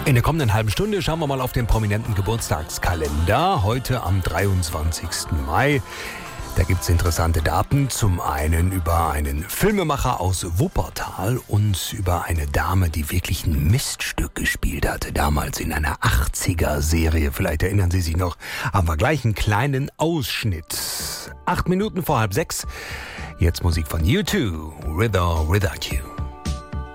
In der kommenden halben Stunde schauen wir mal auf den prominenten Geburtstagskalender. Heute am 23. Mai. Da gibt es interessante Daten. Zum einen über einen Filmemacher aus Wuppertal und über eine Dame, die wirklich ein Miststück gespielt hatte. Damals in einer 80er-Serie. Vielleicht erinnern Sie sich noch. Haben wir gleich einen kleinen Ausschnitt. 8 Minuten vor 5:30. Jetzt Musik von U2. With or Without You.